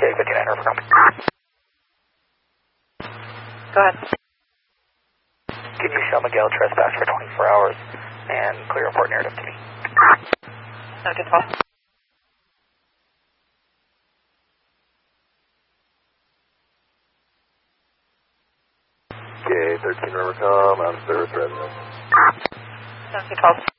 Okay, 59 over. Go ahead. Can you show Miguel trespass for 24 hours and clear report narrative to me? Okay, 12. Okay, 13 Rivercom, out of service resident. Okay, 12.